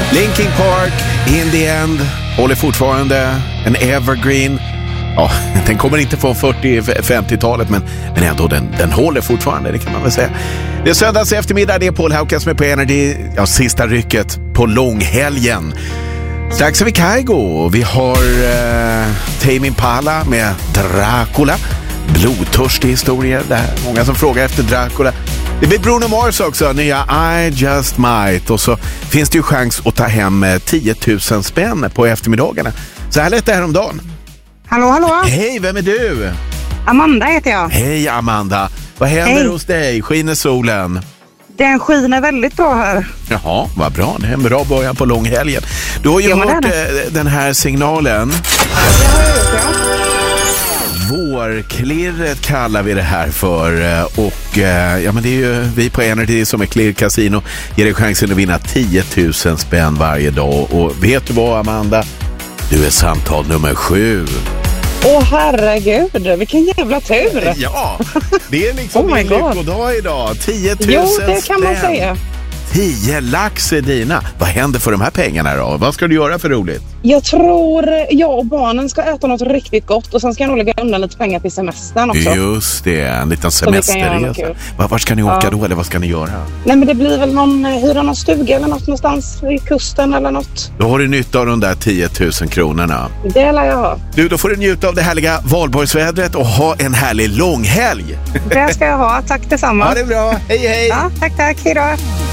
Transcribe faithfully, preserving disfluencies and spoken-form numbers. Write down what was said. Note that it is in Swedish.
Linkin Park, In the End, håller fortfarande en evergreen. Ja, den kommer inte från fyrtio-femtiotalet, men, men ändå den, den håller fortfarande, det kan man väl säga. Det är söndags eftermiddag, det är Paul Haukas med på Energy. Ja, sista rycket på långhelgen. Strax är vi Kygo. Vi har uh, Tame Impala med Dracula. Blodtörstig historia. Det är många som frågar efter Dracula. Det blir Bruno Mars också, nya I Just Might. Och så finns det ju chans att ta hem tio tusen spänn på eftermiddagarna. Så här lät det här om dagen. Hallå, hallå. Hej, vem är du? Amanda heter jag. Hej Amanda. Vad händer Hej. hos dig? Skiner solen? Den skiner väldigt bra här. Jaha, vad bra. Det är en bra början på långhelgen. Du har ju Ja, men hört det är eh, den här signalen. Ja. Vårklirret kallar vi det här för. eh, Och eh, ja, men det är ju vi på Energy som är Klirr Casino. Ger dig chansen att vinna tio tusen spänn varje dag. Och vet du vad, Amanda? Du är samtal nummer sju. Åh herregud, vilken jävla tur. Ja, det är liksom Oh my en God. lyckodag idag. tio tusen Jo, det kan man spänn. säga. tio lax är dina. Vad händer för de här pengarna då? Vad ska du göra för roligt? Jag tror jag och barnen ska äta något riktigt gott. Och sen ska jag nog lägga undan lite pengar till semestern också. Just det, en liten vi kan göra något semesterresa. kul. Var, var ska ni åka Ja. då, eller vad ska ni göra? Nej, men det blir väl någon, hyra någon stuga eller något någonstans vid kusten eller något. Då har du nytta av de där tio tusen kronorna. Det lär jag ha. Du, då får du njuta av det härliga valborgsvädret och ha en härlig långhelg. Det ska jag ha. Tack detsamma. Ha det bra, hej hej! Ja, tack, tack. Hej då.